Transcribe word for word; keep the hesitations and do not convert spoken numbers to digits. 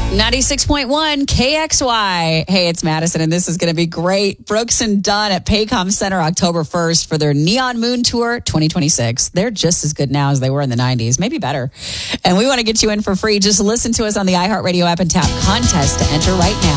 ninety-six point one K X Y. Hey, it's Madison, and this is going to be great. Brooks and Dunn at Paycom Center October first for their Neon Moon Tour twenty twenty-six. They're just as good now as they were in the nineties, maybe better. And we want to get you in for free. Just listen to us on the iHeartRadio app and tap contest to enter right now.